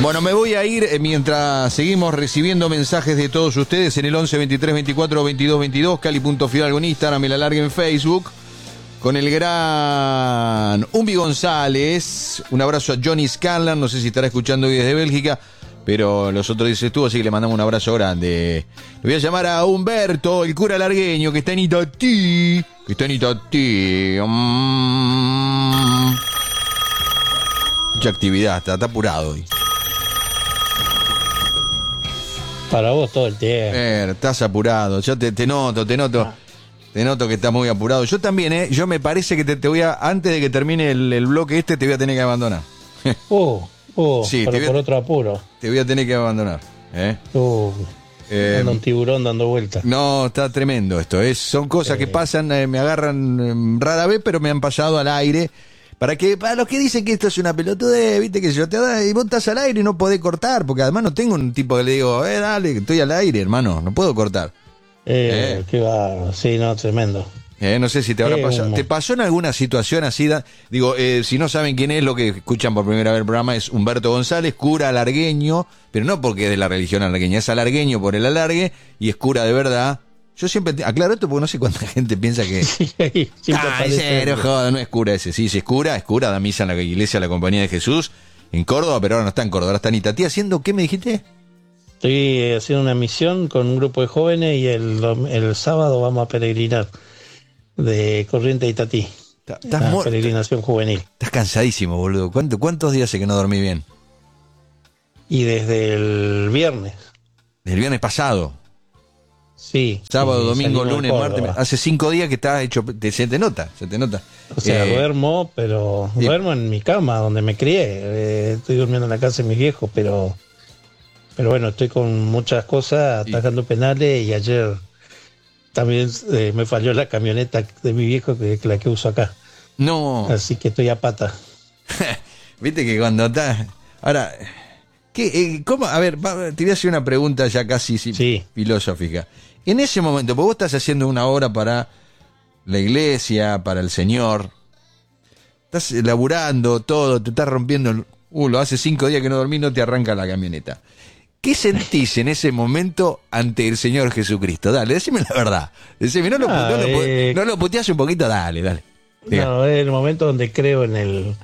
Bueno, me voy a ir mientras seguimos recibiendo mensajes de todos ustedes en el 11 23 24 22 22, Cali.Fidalgo en Instagram y La Larga en Facebook. Con el gran Umbi González. Un abrazo a Johnny Scanlan, no sé si estará escuchando hoy desde Bélgica, pero los otros días estuvo, así que le mandamos un abrazo grande. Le voy a llamar a Humberto, el cura largueño, que está en Itatí. Mucha actividad, está apurado hoy. Para vos todo el tiempo. Estás apurado, yo te noto. Te noto que estás muy apurado. Yo también, yo me parece que te voy a, antes de que termine el bloque te voy a tener que abandonar. Sí, pero por otro apuro. Te voy a tener que abandonar. Anda un tiburón dando vueltas. No, está tremendo esto. Son cosas que pasan, me agarran rara vez, pero me han pasado al aire. Para los que dicen que esto es una pelotudez, viste que yo te da y vos estás al aire y no podés cortar, porque además no tengo un tipo que le digo, dale, que estoy al aire, hermano, no puedo cortar. Qué va, sí, no, tremendo. No sé si te habrá pasado. ¿Te pasó en alguna situación así? Si no saben quién es, lo que escuchan por primera vez el programa es Humberto González, cura alargueño, pero no porque es de la religión alargueña, es alargueño por el alargue y es cura de verdad. Yo siempre aclaro esto porque no sé cuánta gente piensa que... no es cura ese. Sí, es cura, da misa en la iglesia de la Compañía de Jesús en Córdoba, pero ahora no está en Córdoba, ahora está en Itatí. ¿Haciendo qué me dijiste? Estoy haciendo una misión con un grupo de jóvenes y el sábado vamos a peregrinar de Corrientes a Itatí. Estás peregrinación juvenil. Estás cansadísimo, boludo. ¿Cuántos días hace que no dormí bien? Y desde el viernes. Desde el viernes pasado. Sí. Sábado, domingo, lunes, martes. Hace 5 días que estás hecho. Se te nota. O sea, duermo, pero duermo en mi cama donde me crié. Estoy durmiendo en la casa de mis viejos, pero bueno, estoy con muchas cosas, atajando penales, y ayer también me falló la camioneta de mi viejo, que es la que uso acá. No. Así que estoy a pata. Viste que cuando estás... Ahora, ¿cómo? A ver, te voy a hacer una pregunta ya casi filosófica. En ese momento, porque vos estás haciendo una obra para la iglesia, para el Señor, estás laburando todo, te estás rompiendo... lo hace 5 días que no dormí, no te arranca la camioneta. ¿Qué sentís en ese momento ante el Señor Jesucristo? Dale, decime la verdad. Decime, no lo puteás un poquito, dale. Diga. No, es el momento donde creo en el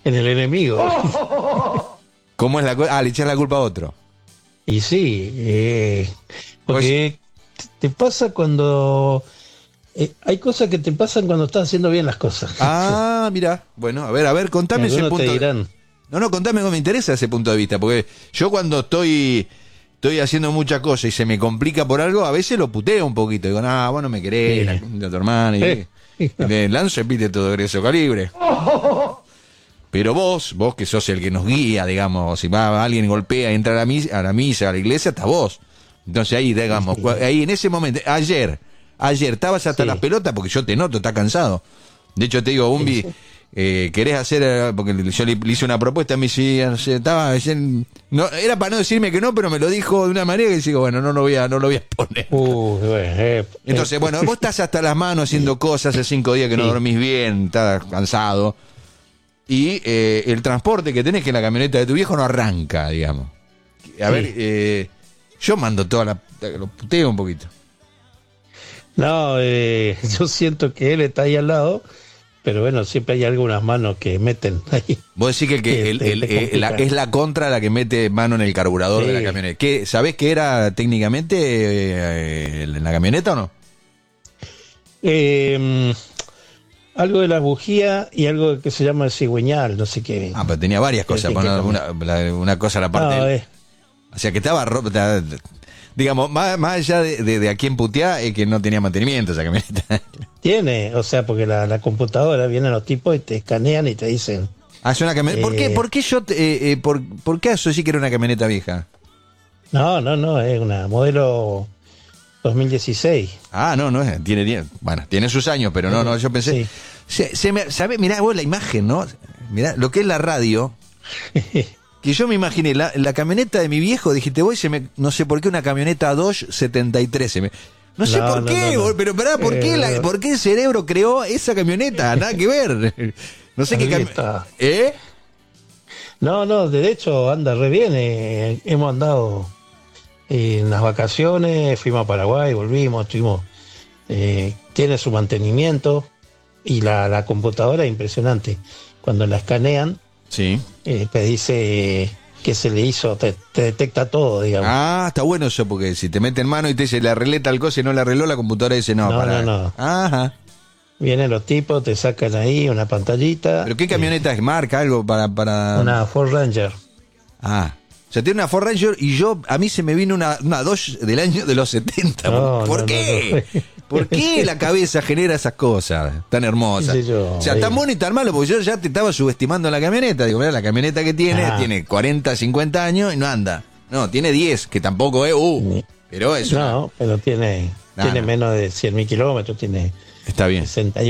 enemigo. ¿Cómo es la cosa? Le echás la culpa a otro. Y sí, porque te pasa cuando... hay cosas que te pasan cuando estás haciendo bien las cosas. Mira. Bueno, a ver, contame ese punto. Te dirán. No, contame, me interesa ese punto de vista, porque yo cuando estoy haciendo muchas cosas y se me complica por algo, a veces lo puteo un poquito. Digo, vos no me querés, la tu hermana, y le lanzo epíteto de grueso calibre. Pero vos que sos el que nos guía, digamos, si va alguien golpea, entra a la misa, a la iglesia, hasta vos. Entonces ahí, digamos, ahí en ese momento, ayer estabas hasta las pelotas, porque yo te noto, estás cansado. De hecho te digo, Umbi, querés hacer, porque yo le hice una propuesta, me decía, no sé, era para no decirme que no, pero me lo dijo de una manera que digo, bueno, no lo voy a poner. Entonces, bueno, vos estás hasta las manos haciendo cosas, hace 5 días que no dormís bien, estás cansado, y el transporte que tenés, que la camioneta de tu viejo no arranca, digamos. A ver, yo mando lo puteo un poquito. No, yo siento que él está ahí al lado, pero bueno, siempre hay algunas manos que meten ahí. Vos decís que es la contra la que mete mano en el carburador de la camioneta. ¿Sabés qué era técnicamente en la camioneta o no? Algo de la bujía y algo que se llama el cigüeñal, no sé qué. Pero tenía varias cosas, una cosa a la parte o sea que estaba rota. Digamos, más allá de a quién putear, es que no tenía mantenimiento esa camioneta. Tiene, o sea, porque la computadora, vienen los tipos y te escanean y te dicen... Es una camioneta. ¿Por qué asocié que era una camioneta vieja? No, es una modelo 2016. No es, tiene sus años, pero no, yo pensé... Sí. ¿Sabés? Mirá vos la imagen, ¿no? Mirá, lo que es la radio... Que yo me imaginé la camioneta de mi viejo, dijiste, no sé por qué una camioneta Dodge 73. No sé por qué, pero ¿por qué el cerebro creó esa camioneta? Nada que ver. No sé qué camioneta. No, de hecho anda re bien. Hemos andado en las vacaciones, fuimos a Paraguay, volvimos, tiene su mantenimiento y la computadora es impresionante. Cuando la escanean, Sí. te dice que se le hizo, te detecta todo, digamos. Ah, está bueno eso, porque si te meten mano y te dice le arreglé tal cosa y no le arregló, la computadora dice no, para. No. Ajá. Vienen los tipos, te sacan ahí una pantallita. ¿Pero qué camioneta es? ¿Marca algo para...? Una Ford Ranger. Ah. O sea, tiene una Ford Ranger y a mí se me vino una Dodge del año de los 70. ¿Por qué? No. ¿Por qué la cabeza genera esas cosas tan hermosas? Sí, yo, o sea, tan bueno y tan malo, porque yo ya te estaba subestimando la camioneta. Digo, mira, la camioneta que tiene 40, 50 años y no anda. No, tiene 10, que tampoco es... pero es pero tiene menos de 100.000 kilómetros, tiene... Está bien.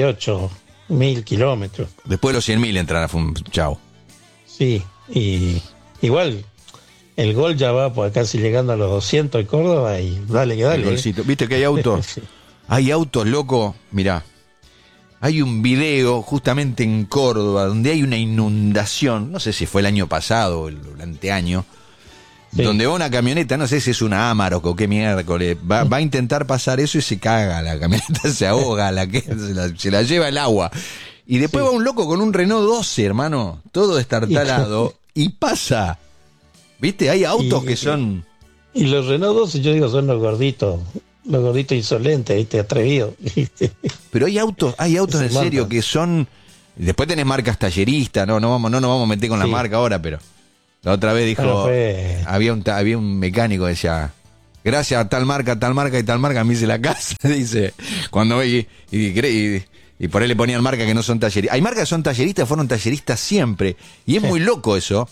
68.000 kilómetros. Después de los 100.000 entrará, chao. Sí, y igual el Gol ya va pues casi llegando a los 200 en Córdoba y dale que dale. El golcito. ¿Viste que hay autos? Sí. Hay autos, loco. Mirá, hay un video justamente en Córdoba donde hay una inundación, no sé si fue el año pasado o el anteaño, sí. Donde va una camioneta, no sé si es una Amarok o qué miércoles, va a intentar pasar eso y se caga, la camioneta se ahoga, se la lleva el agua. Y después va un loco con un Renault 12, hermano, todo destartalado, y pasa. ¿Viste? Hay autos que son... Y los Renault 12, yo digo, son los gorditos insolentes, ¿viste? Atrevidos. Pero hay autos en serio que son... Después tenés marcas talleristas, no nos vamos a meter con la marca ahora, pero... La otra vez dijo, había un mecánico que decía, gracias a tal marca y tal marca me hice la casa, dice, cuando y por ahí le ponían marcas que no son talleristas. Hay marcas que son talleristas, fueron talleristas siempre, y es muy loco eso.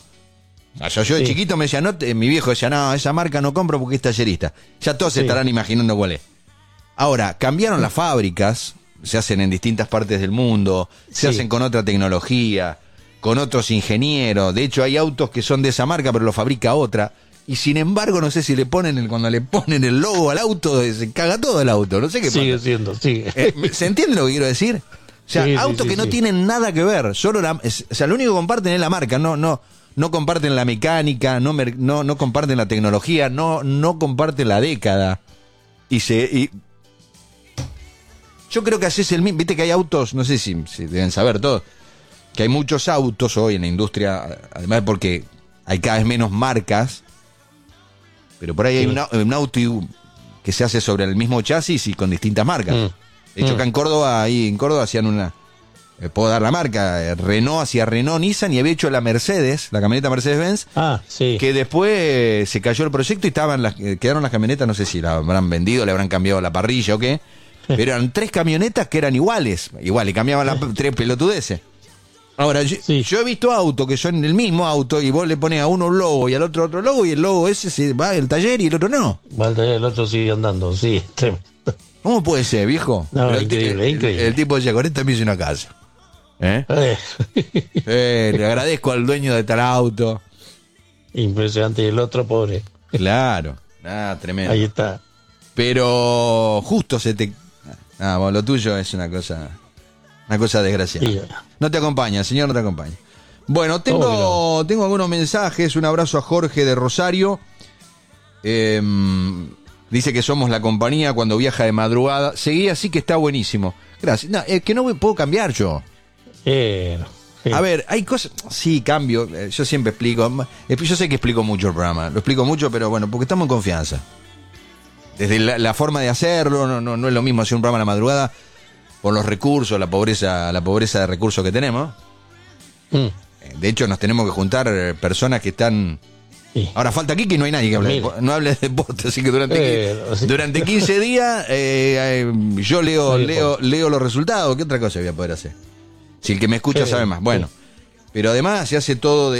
Yo de chiquito me decía, mi viejo decía, no, esa marca no compro porque es tallerista. Ya todos se estarán imaginando cuál es. Ahora, cambiaron las fábricas, se hacen en distintas partes del mundo, se hacen con otra tecnología, con otros ingenieros. De hecho, hay autos que son de esa marca, pero lo fabrica otra. Y sin embargo, no sé si cuando le ponen el logo al auto, se caga todo el auto. No sé qué sigue pasa. Siendo. ¿Se entiende lo que quiero decir? O sea, autos que no tienen nada que ver. Solo lo único que comparten es la marca. No comparten la mecánica, no comparten la tecnología, no comparten la década. Yo creo que así es el mismo. Viste que hay autos, no sé si deben saber todos, que hay muchos autos hoy en la industria, además porque hay cada vez menos marcas, pero por ahí hay un auto que se hace sobre el mismo chasis y con distintas marcas. De hecho, acá en Córdoba hacían puedo dar la marca, Renault hacía Renault, Nissan, y había hecho la Mercedes, la camioneta Mercedes-Benz, que después se cayó el proyecto y quedaron las camionetas, no sé si la habrán vendido, le habrán cambiado la parrilla o qué, pero eran 3 camionetas que eran iguales, y cambiaban las 3 pelotudeces. Ahora, yo he visto autos que son el mismo auto y vos le pones a uno un logo y al otro logo y el logo ese se va al taller y el otro no. Va al taller, el otro sigue andando, sí. ¿Cómo puede ser, viejo? No, increíble. El tipo decía, con esta me hice una casa. Le agradezco al dueño de tal auto. Impresionante, y el otro pobre. Claro, tremendo. Ahí está. Pero justo lo tuyo es una cosa desgraciada. Sí. No te acompaña, señor, no te acompaña. Bueno, tengo algunos mensajes. Un abrazo a Jorge de Rosario. Dice que somos la compañía cuando viaja de madrugada. Seguí así que está buenísimo. Gracias. No, es que no puedo cambiar yo. A ver, hay cosas... Sí, cambio. Yo siempre explico. Yo sé que explico mucho el programa. Lo explico mucho, pero bueno, porque estamos en confianza. Desde la forma de hacerlo, no es lo mismo hacer un programa a la madrugada por los recursos, la pobreza de recursos que tenemos. De hecho, nos tenemos que juntar personas que están... Ahora falta aquí que no hay nadie que no hable de deporte, así que durante 15 días yo leo los resultados. ¿Qué otra cosa voy a poder hacer? Si el que me escucha sabe más. Bueno, pero además se hace todo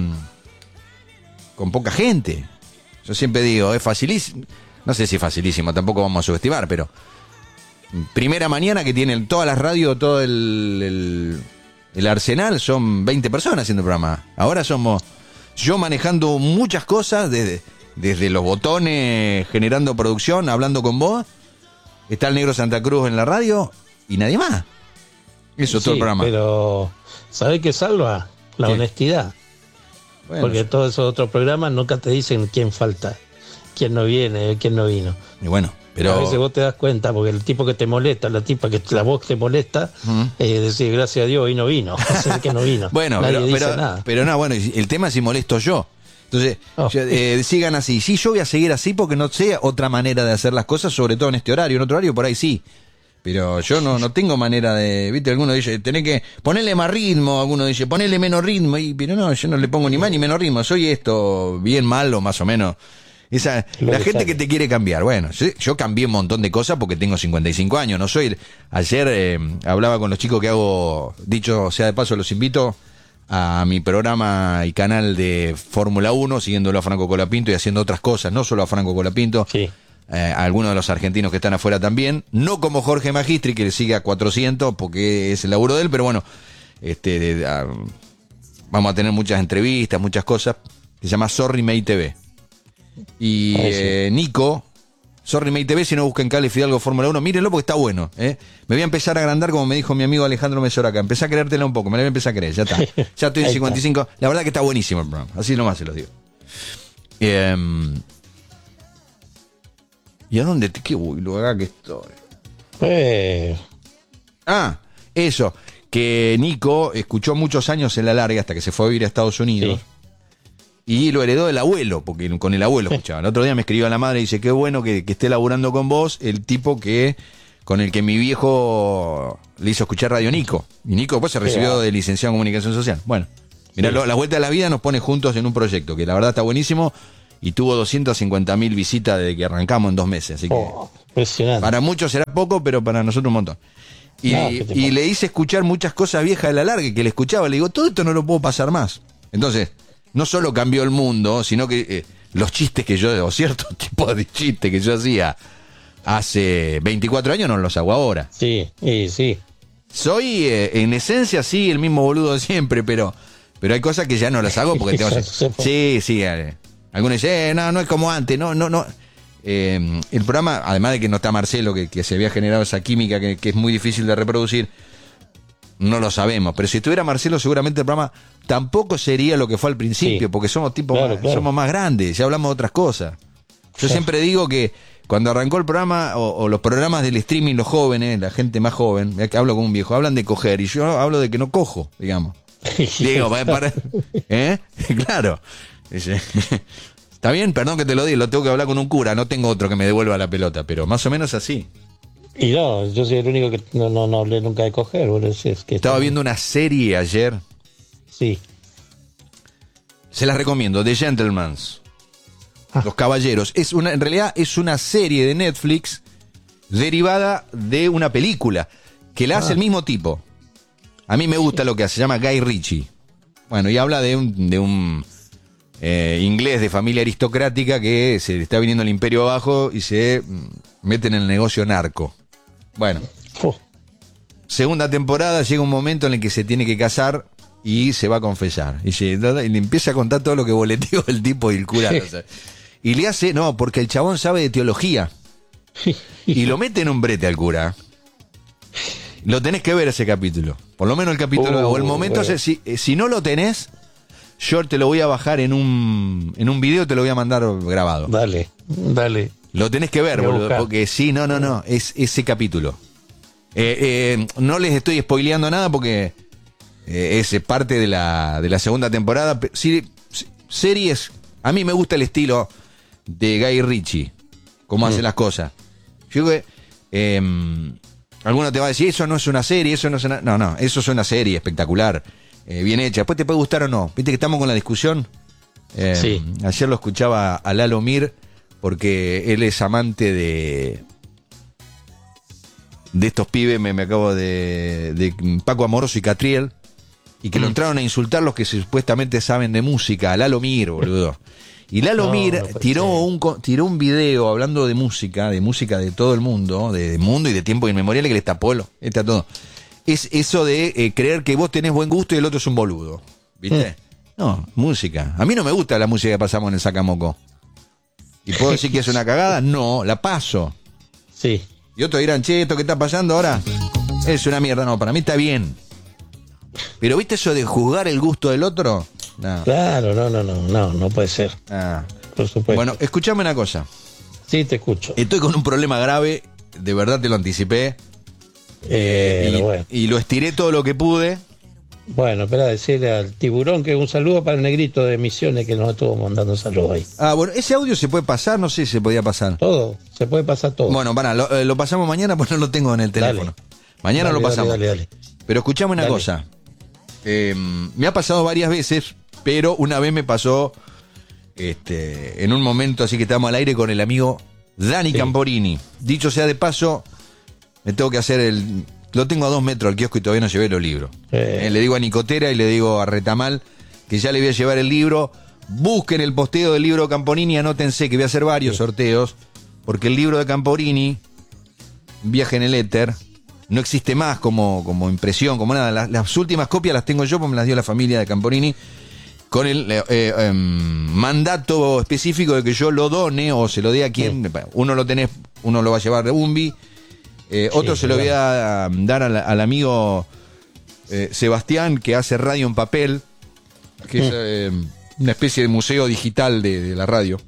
con poca gente. Yo siempre digo, es facilísimo. No sé si es facilísimo, tampoco vamos a subestimar, pero primera mañana que tienen todas las radios, todo el arsenal, son 20 personas haciendo el programa. Ahora somos yo manejando muchas cosas, desde los botones, generando producción, hablando con vos. Está el Negro Santa Cruz en la radio y nadie más. Eso es todo el programa. Pero, ¿sabés qué salva? La honestidad. Bueno, porque todos esos otros programas nunca te dicen quién falta, quién no viene, quién no vino. Y bueno, pero... A veces vos te das cuenta, porque el tipo que te molesta, la tipa que la voz te molesta, decir gracias a Dios hoy no vino, hacer que no vino. Bueno, nadie dice nada. Pero no, bueno, el tema es si molesto yo. Entonces, sigan así. Sí, yo voy a seguir así porque no sé otra manera de hacer las cosas, sobre todo en este horario. En otro horario por ahí sí. Pero yo no tengo manera de... Viste, alguno dice, tenés que ponerle más ritmo. Alguno dice, ponerle menos ritmo. Pero no, yo no le pongo ni más ni menos ritmo. Soy esto, bien, malo, más o menos. La gente que te quiere cambiar. Bueno, yo cambié un montón de cosas porque tengo 55 años. No soy... Ayer hablaba con los chicos que hago... Dicho sea de paso, los invito a mi programa y canal de Fórmula 1, siguiéndolo a Franco Colapinto y haciendo otras cosas, no solo a Franco Colapinto, sí. A algunos de los argentinos que están afuera también, no como Jorge Magistri, que le sigue a 400 porque es el laburo de él, pero bueno, vamos a tener muchas entrevistas, muchas cosas, se llama Sorry May TV. Y Nico, Sorry May TV, si no buscan Cale Fidalgo Fórmula 1, mírenlo porque está bueno. Me voy a empezar a agrandar, como me dijo mi amigo Alejandro Mesoraca. Empecé a creértela un poco, me la voy a empezar a creer, ya está. Ya estoy en 55. La verdad que está buenísimo el programa, así nomás se los digo. ¿Y a dónde te qué lugar que estoy? Eso, que Nico escuchó muchos años en la larga hasta que se fue a vivir a Estados Unidos. Sí. Y lo heredó del abuelo, porque con el abuelo escuchaba. El otro día me escribió la madre y dice, qué bueno que esté laburando con vos, el tipo con el que mi viejo le hizo escuchar Radio Nico. Y Nico después se recibió de licenciado en comunicación social. Bueno, mirá, la vuelta de la vida nos pone juntos en un proyecto que la verdad está buenísimo y tuvo 250.000 visitas desde que arrancamos en 2 meses. Así que para muchos será poco, pero para nosotros un montón. Y le hice escuchar muchas cosas viejas de la larga que le escuchaba. Le digo, todo esto no lo puedo pasar más. Entonces... No solo cambió el mundo, sino que los chistes que yo, o ciertos tipos de chistes que yo hacía hace 24 años, no los hago ahora. Sí. Soy, en esencia, sí, el mismo boludo de siempre, pero hay cosas que ya no las hago porque tengo... Sí. Algunos dicen, no es como antes, no. El programa, además de que no está Marcelo, que se había generado esa química que es muy difícil de reproducir, no lo sabemos, pero si estuviera Marcelo seguramente el programa tampoco sería lo que fue al principio, porque somos somos más grandes, ya hablamos de otras cosas. Yo siempre digo que cuando arrancó el programa o los programas del streaming, los jóvenes, la gente más joven, que hablo con un viejo, hablan de coger y yo hablo de que no cojo, digamos. Digo, claro. Está bien, perdón que te lo diga, lo tengo que hablar con un cura, no tengo otro que me devuelva la pelota, pero más o menos así. Y no, yo soy el único que no hablé nunca de coger. Bueno, es que estaba viendo una serie ayer. Sí. Se las recomiendo, The Gentlemans. Los Caballeros. En realidad es una serie de Netflix derivada de una película que la hace el mismo tipo. A mí me gusta lo que hace, se llama Guy Ritchie. Bueno, y habla de un inglés de familia aristocrática que se le está viniendo el imperio abajo y se mete en el negocio narco. Bueno, segunda temporada, llega un momento en el que se tiene que casar y se va a confesar. Y le empieza a contar todo lo que boleteó el tipo y el cura. O sea, y le hace, porque el chabón sabe de teología. Y lo mete en un brete al cura. Lo tenés que ver ese capítulo. Por lo menos el capítulo o el momento. Bueno. Si no lo tenés, yo te lo voy a bajar en un video, te lo voy a mandar grabado. Dale. Lo tenés que ver, boludo, porque sí, no, es ese capítulo. No les estoy spoileando nada porque es parte de la segunda temporada. Series, a mí me gusta el estilo de Guy Ritchie, cómo hace las cosas. Yo creo que alguno te va a decir, eso no es una serie, eso no es una... No, eso es una serie espectacular, bien hecha. Después te puede gustar o no. Viste que estamos con la discusión. Sí. Ayer lo escuchaba a Lalo Mir, porque él es amante de estos pibes, me acabo de Paco Amoroso y Catriel, y que lo entraron a insultar los que supuestamente saben de música, a Lalo Mir, boludo. Y Lalo Mir tiró un video hablando de música de todo el mundo, de mundo y de tiempo inmemorial, que le tapó está todo. Es eso de creer que vos tenés buen gusto y el otro es un boludo, ¿viste? No, música. A mí no me gusta la música que pasamos en el Sacamoco. ¿Y puedo decir que es una cagada? No, la paso. Sí. Y otros dirán, che, ¿esto que está pasando ahora? Es una mierda. No, para mí está bien. Pero ¿viste eso de juzgar el gusto del otro? No. Claro, no puede ser. Ah. Por supuesto. Bueno, escuchame una cosa. Sí, te escucho. Estoy con un problema grave, de verdad te lo anticipé. Bueno. Y lo estiré todo lo que pude. Bueno, espera, decirle al Tiburón que un saludo para el negrito de Misiones que nos estuvo mandando saludos ahí. Ah, bueno, ese audio se puede pasar, no sé si se podía pasar. Todo, se puede pasar todo. Bueno, lo pasamos mañana, pues no lo tengo en el teléfono. Mañana lo pasamos. Dale. Pero escuchame una cosa. Me ha pasado varias veces, pero una vez me pasó en un momento así que estábamos al aire con el amigo Dani Camporini. Dicho sea de paso, me tengo que hacer lo tengo a 2 metros al kiosco y todavía no llevé los libros. Le digo a Nicotera y le digo a Retamal que ya le voy a llevar el libro. Busquen el posteo del libro de Camporini, anótense que voy a hacer varios sorteos, porque el libro de Camporini, Viaje en el Éter, no existe más como impresión, como nada. Las últimas copias las tengo yo, porque me las dio la familia de Camporini, con el mandato específico de que yo lo done o se lo dé a quien. Uno lo va a llevar de Umbi. Otro se lo voy a dar al amigo Sebastián, que hace radio en papel, que es una especie de museo digital de la radio.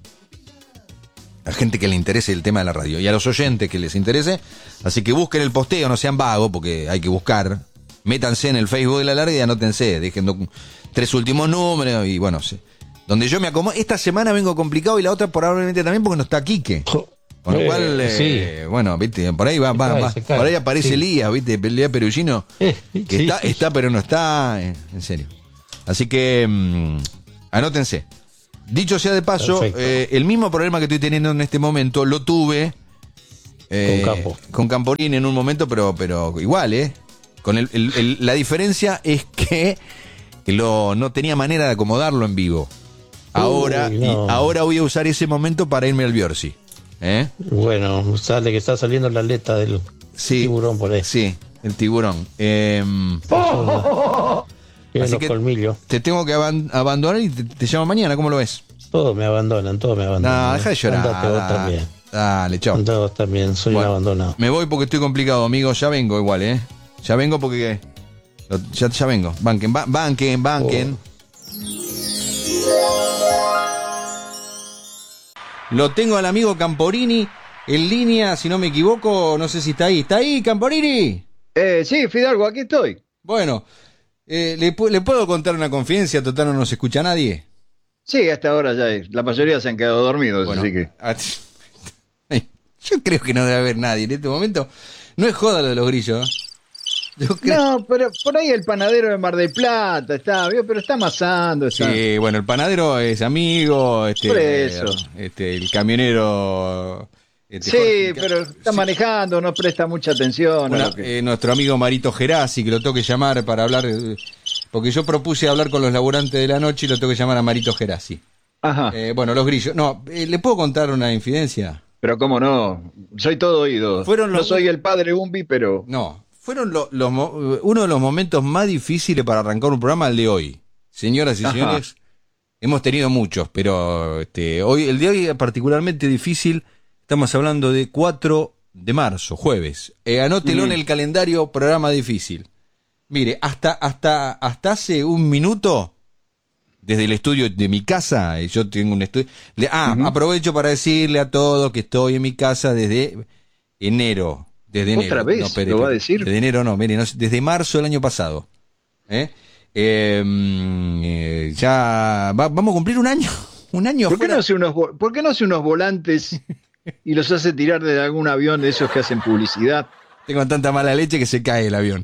A gente que le interese el tema de la radio y a los oyentes que les interese. Así que busquen el posteo, no sean vagos, porque hay que buscar. Métanse en el Facebook de La Larga y anótense, dejen 3 últimos números y bueno, sí. Donde yo me acomodo. Esta semana vengo complicado y la otra probablemente también porque no está Quique. Con lo cual, bueno, viste, por ahí por ahí aparece Elías, viste, Elías Perugino, que está, pero no está, en serio. Así que, anótense. Dicho sea de paso, el mismo problema que estoy teniendo en este momento, lo tuve con Camporini en un momento, pero igual, la diferencia es que no tenía manera de acomodarlo en vivo. Ahora voy a usar ese momento para irme al Biorsi. Bueno, sale que está saliendo la aleta del tiburón por ahí. Sí, el tiburón. Así que colmillos. Te tengo que abandonar y te llamo mañana, ¿cómo lo ves? Todos me abandonan. No, deja de llorar. Andate vos también. Dale, chao. Andate vos también, soy un abandonado. Me voy porque estoy complicado, amigo. Ya vengo igual, Ya vengo porque... Ya vengo. Banquen. Lo tengo al amigo Camporini en línea, si no me equivoco, no sé si está ahí. ¿Está ahí, Camporini? Sí, Fidalgo, aquí estoy. Bueno, ¿le puedo contar una confidencia? Total, no nos escucha nadie. Sí, hasta ahora ya la mayoría se han quedado dormidos, bueno, así que... Yo creo que no debe haber nadie en este momento. No es joda lo de los grillos, No, pero por ahí el panadero de Mar del Plata está, pero está amasando. Sí, bueno, el panadero es amigo, por eso. El camionero... sí, pero está manejando, no presta mucha atención. Nuestro amigo Marito Gerasi, que lo tengo que llamar para hablar, porque yo propuse hablar con los laburantes de la noche y lo tengo que llamar a Marito Gerasi. Ajá. Bueno, los grillos. No, ¿le puedo contar una infidencia? Pero cómo no, soy todo oído. No soy el padre Umbi, pero... No, fueron uno de los momentos más difíciles para arrancar un programa, el de hoy. Señoras y señores, hemos tenido muchos, pero el de hoy es particularmente difícil. Estamos hablando de 4 de marzo, jueves. Anótelo en el calendario, programa difícil. Mire, hasta hace un minuto, desde el estudio de mi casa, yo tengo un estudio... aprovecho para decirle a todos que estoy en mi casa desde enero. Desde enero. ¿Otra vez? ¿Lo va a decir? Desde enero no, miren, desde marzo del año pasado. Ya vamos a cumplir un año. Un año ¿Por qué no hace unos volantes y los hace tirar de algún avión de esos que hacen publicidad? Tengo tanta mala leche que se cae el avión.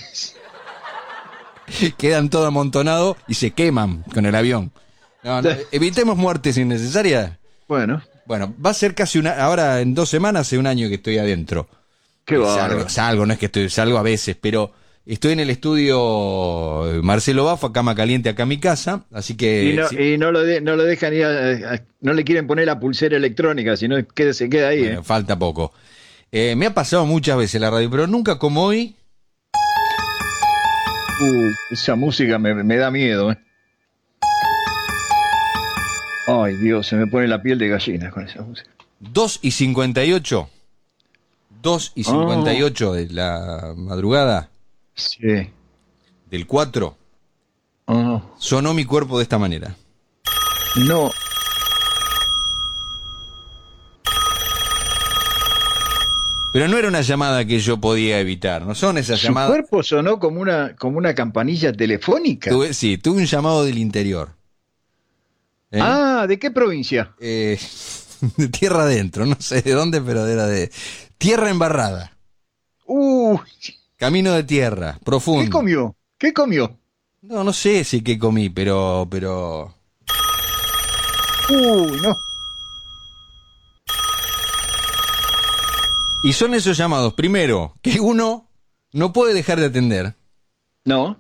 Quedan todos amontonados y se queman con el avión. No, evitemos muertes innecesarias. Bueno, va a ser casi ahora en 2 semanas, hace un año que estoy adentro. Qué bárbaro. Salgo, no es que salgo a veces, pero estoy en el estudio Marcelo Bafa, cama caliente acá en mi casa, así que... Y no lo dejan ir no le quieren poner la pulsera electrónica, sino que se queda ahí. Bueno, falta poco. Me ha pasado muchas veces la radio, pero nunca como hoy. Esa música me da miedo. Ay, Dios, se me pone la piel de gallina con esa música. 2:58. 2:58 de la madrugada. Sí. Del 4. Sonó mi cuerpo de esta manera. No. Pero no era una llamada que yo podía evitar, no son esas llamadas. ¿Su cuerpo sonó como una campanilla telefónica? Tuve un llamado del interior. ¿De qué provincia? De tierra adentro, no sé de dónde, pero era de tierra embarrada. Camino de tierra, profundo. ¿Qué comió? No sé si qué comí, pero... No. Y son esos llamados, primero, que uno no puede dejar de atender. No.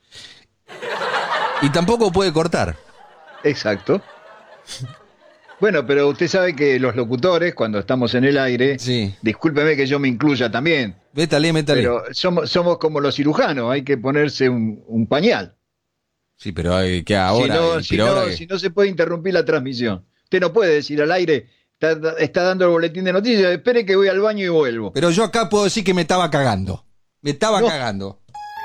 Y tampoco puede cortar. Exacto. Bueno, pero usted sabe que los locutores, cuando estamos en el aire, sí. Discúlpeme que yo me incluya también. Métale. Pero somos como los cirujanos, hay que ponerse un pañal. Sí, pero hay que ahora... Si no se puede interrumpir la transmisión. Usted no puede decir al aire, está dando el boletín de noticias, espere que voy al baño y vuelvo. Pero yo acá puedo decir que me estaba cagando. Cagando.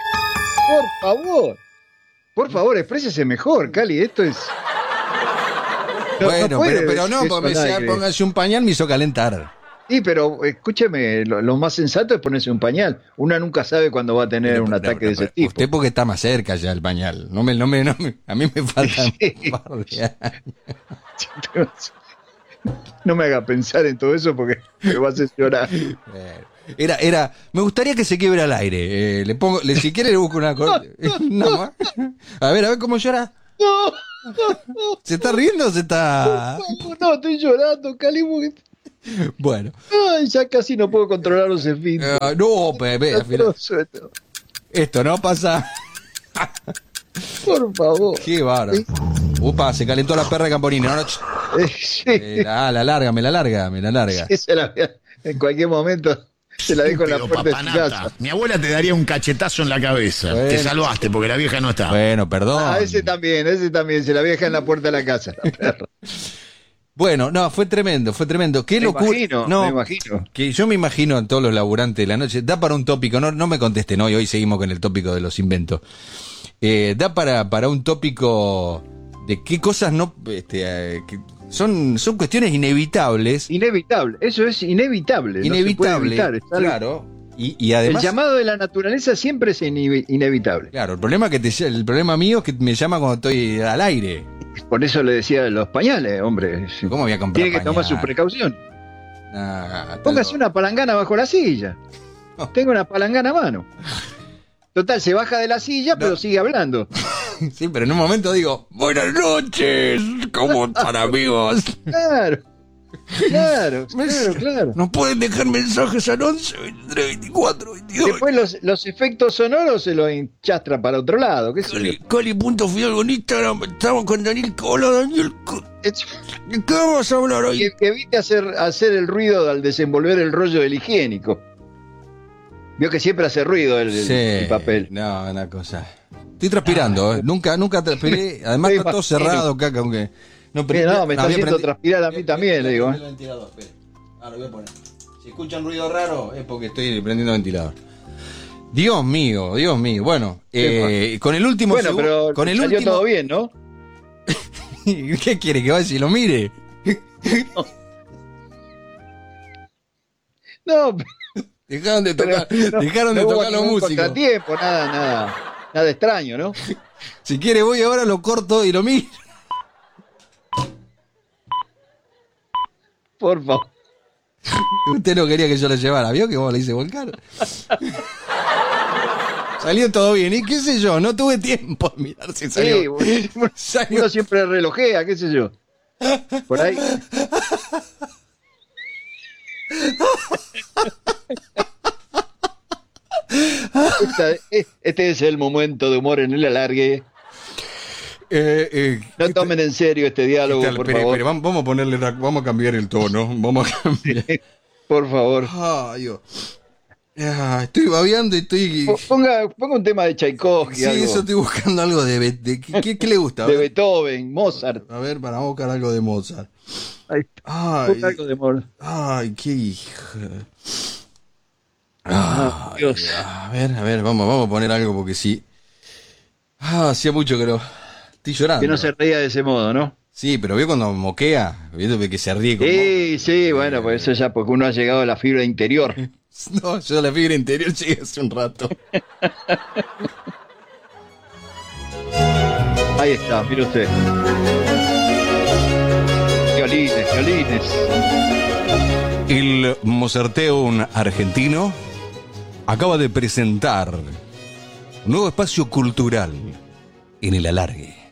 Por favor, exprésese mejor, Cali, esto es... Bueno, pero no, porque póngase un pañal me hizo calentar. Sí, pero escúcheme, lo más sensato es ponerse un pañal. Uno nunca sabe cuándo va a tener un ataque de ese tipo. Usted porque está más cerca ya el pañal. A mí me faltan un par de años. No me haga pensar en todo eso porque me va a hacer llorar. Me gustaría que se quiebre al aire. Si quiere le busco una cosa. No. A ver cómo llora. No. ¿Se está riendo o se está...? No, estoy llorando, Cali. Bueno. Ay, ya casi no puedo controlar los esfínteres. Esto no pasa. Por favor. Qué bárbaro. Upa, se calentó la perra de Camponina. No, sí. Me la larga. Sí, en cualquier momento se la dejo en la puerta de su casa. Mi abuela te daría un cachetazo en la cabeza. Bueno. Te salvaste porque la vieja no está. Bueno, perdón. Ese también. Se la deja en la puerta de la casa, la perra. Bueno, no, fue tremendo. Qué locura. Me imagino. Que yo me imagino en todos los laburantes de la noche. Da para un tópico, no me contesten hoy seguimos con el tópico de los inventos. Da para un tópico de qué cosas que son cuestiones inevitables. Inevitable, eso es inevitable. Inevitable, no se puede evitar, claro. Y además, el llamado de la naturaleza siempre es inevitable. Claro, el problema mío es que me llama cuando estoy al aire. Por eso le decía los pañales, hombre. ¿Cómo voy a comprar Tiene que tomar su precaución. Póngase una palangana bajo la silla. Tengo una palangana a mano. Total, se baja de la silla, pero sigue hablando. Sí, pero en un momento digo, buenas noches, ¿cómo están, amigos? Claro. No pueden dejar mensajes al 11 23 24 28. Después los efectos sonoros se los enchastra para otro lado. Cali.fidalgo en Instagram. Estamos con Daniel. Hola, Daniel. ¿De qué vamos a hablar hoy? Que evite hacer el ruido al desenvolver el rollo del higiénico. Vio que siempre hace ruido el papel. No, una cosa. Estoy transpirando, Nunca transpiré. Además está todo cerrado, caca, aunque... me está haciendo transpirar a mí también, le digo. El ventilador, espere. Lo voy a poner. Si escuchan ruido raro es porque estoy prendiendo el ventilador. Dios mío. Bueno, con el último segundo. Pero con el salió último... todo bien, ¿no? ¿Qué quiere que vaya y lo mire? No. Dejaron de tocar los músicos. Contratiempo, nada extraño, ¿no? Si quiere voy ahora, lo corto y lo miro. Por favor. Usted no quería que yo lo llevara, ¿vio que vos le hice volcar? Salió todo bien, y qué sé yo, no tuve tiempo a mirar si salió. Sí, uno siempre relojea, qué sé yo. Por ahí. Este es el momento de humor en el alargue. No tomen en serio este diálogo, por favor. Vamos a cambiar el tono. Sí, por favor. Dios. Estoy babeando y estoy... Ponga un tema de Tchaikovsky. Sí, algo. Eso estoy buscando algo de ¿qué le gusta? De Beethoven, Mozart. A ver, para buscar algo de Mozart. Algo de Mozart. Ay, qué hija. Dios. A ver, vamos a poner algo porque sí. Hacía mucho que lo estoy llorando. Que no se reía de ese modo, ¿no? Sí, pero vio cuando moquea, viendo que se ríe como... Sí, bueno, pues eso ya porque uno ha llegado a la fibra interior. No, yo a la fibra interior llegué hace un rato. Ahí está, mire usted. Violines. El Mozarteum argentino acaba de presentar un nuevo espacio cultural en el Alargue.